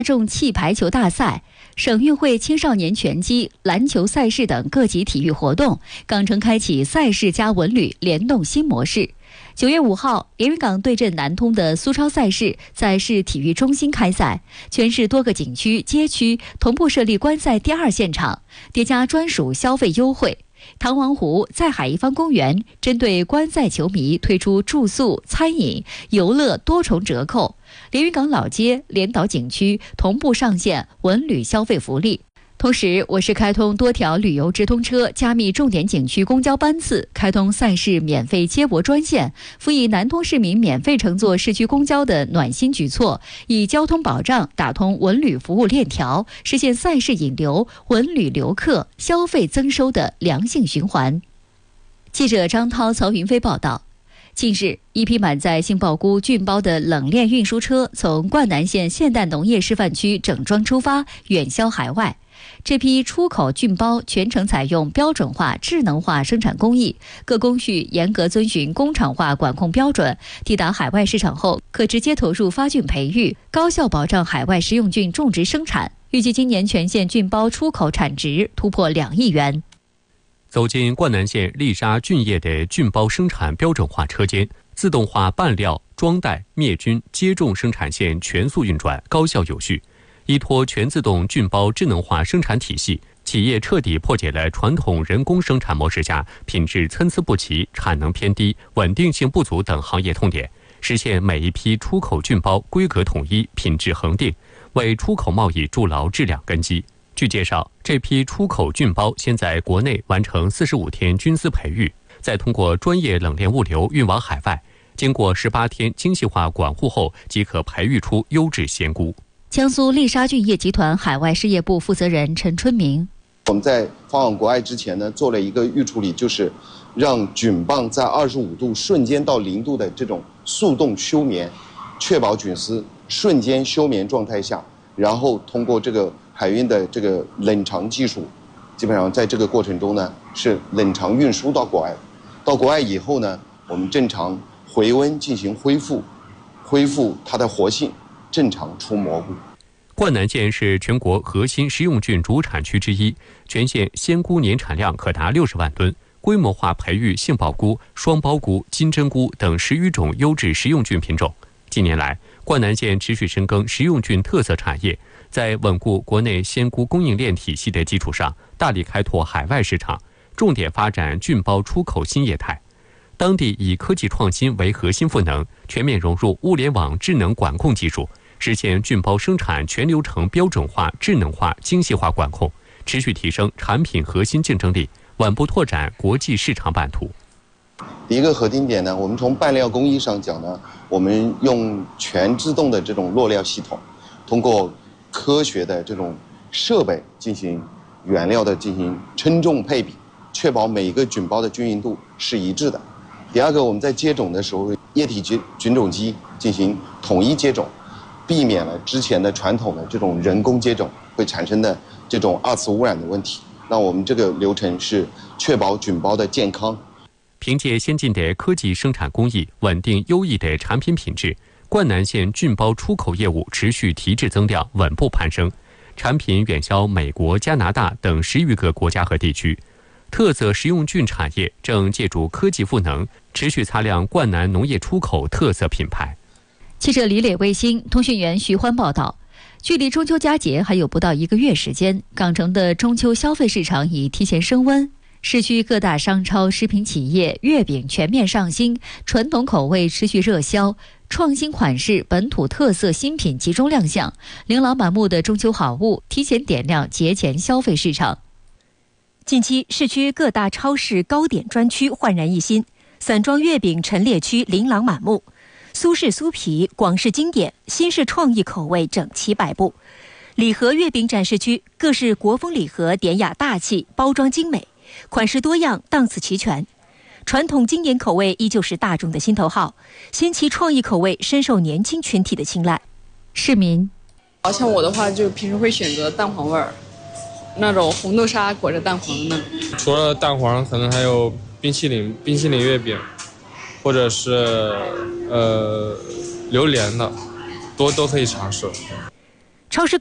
重气排球大赛、省运会青少年拳击、篮球赛事等各级体育活动，港城开启赛事加文旅联动新模式。9月5号，连云港对阵南通的苏超赛事在市体育中心开赛，全市多个景区、街区同步设立观赛第二现场，叠加专属消费优惠。唐王湖在海一方公园针对观赛球迷推出住宿、餐饮、游乐多重折扣。连云港老街、连岛景区同步上线文旅消费福利。同时，我市开通多条旅游直通车，加密重点景区公交班次，开通赛事免费接驳专线，辅以南通市民免费乘坐市区公交的暖心举措，以交通保障打通文旅服务链条，实现赛事引流、文旅留客、消费增收的良性循环。记者张涛、曹云飞报道。近日，一批满载杏鲍菇、菌包的冷链运输车从灌南县现代农业示范区整装出发，远销海外。这批出口菌包全程采用标准化、智能化生产工艺，各工序严格遵循工厂化管控标准。抵达海外市场后，可直接投入发菌培育，高效保障海外食用菌种植生产。预计今年全县菌包出口产值突破2亿元。 走进灌南县丽莎菌业的菌包生产标准化车间，自动化拌料、装袋、灭菌、接种生产线全速运转，高效有序。依托全自动菌包智能化生产体系，企业彻底破解了传统人工生产模式下品质参差不齐、产能偏低、稳定性不足等行业痛点，实现每一批出口菌包规格统一、品质恒定，为出口贸易筑牢质量根基。据介绍，这批出口菌包先在国内完成45天菌丝培育，再通过专业冷链物流运往海外，经过18天精细化管护后，即可培育出优质鲜菇。江苏丽莎菌业集团海外事业部负责人陈春明： 我们在发往国外之前呢，做了一个预处理，就是让菌棒在25度瞬间到0度的这种速冻休眠，确保菌丝瞬间休眠状态下，然后通过这个海运的这个冷藏技术，基本上在这个过程中呢是冷藏运输到国外。到国外以后呢，我们正常回温进行恢复它的活性，正常出蘑菇。 灌南县是全国核心食用菌主产区之一，全县鲜菇年产量可达60万吨，规模化培育杏鲍菇、双苞菇、金针菇等10余种优质食用菌品种。近年来，灌南县持续深耕食用菌特色产业，在稳固国内鲜菇供应链体系的基础上，大力开拓海外市场，重点发展菌包出口新业态。当地以科技创新为核心赋能，全面融入物联网智能管控技术，实现菌包生产全流程标准化、智能化、精细化管控，持续提升产品核心竞争力，稳步拓展国际市场版图。 第一个核心点呢，我们从拌料工艺上讲呢，我们用全自动的这种落料系统，通过科学的这种设备进行原料的进行称重配比，确保每一个菌包的均匀度是一致的。第二个，我们在接种的时候，液体菌种机进行统一接种，避免了之前的传统的这种人工接种会产生的这种2次污染的问题。那我们这个流程是确保菌包的健康。 凭借先进的科技生产工艺、稳定优异的产品品质，灌南县菌包出口业务持续提质增量，稳步攀升，产品远销美国、加拿大等10余个国家和地区。特色食用菌产业正借助科技赋能，持续擦亮灌南农业出口特色品牌。 记者李磊、卫星通讯员徐欢报道。距离中秋佳节还有不到1个月时间，港城的中秋消费市场已提前升温。市区各大商超、食品企业月饼全面上新，传统口味持续热销，创新款式、本土特色新品集中亮相，琳琅满目的中秋好物提前点亮节前消费市场。 近期，市区各大超市糕点专区焕然一新，散装月饼陈列区琳琅满目，苏式酥皮、广式经典、新式创意口味整齐摆布。礼盒月饼展示区各式国风礼盒典雅大气，包装精美，款式多样，档次齐全。传统经典口味依旧是大众的心头好，新奇创意口味深受年轻群体的青睐。 市民， 像我的话，就平时会选择蛋黄味儿，那种红豆沙裹着蛋黄的。 除了蛋黄，可能还有冰淇淋月饼，或者是榴莲的，都可以尝试。 超市